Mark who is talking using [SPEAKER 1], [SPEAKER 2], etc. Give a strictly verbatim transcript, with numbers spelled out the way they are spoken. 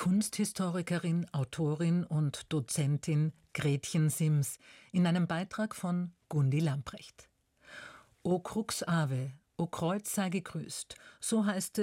[SPEAKER 1] Kunsthistorikerin, Autorin und Dozentin Gretchen Sims in einem Beitrag von Gundi Lamprecht. O Crux Ave, O Kreuz sei gegrüßt, so heißt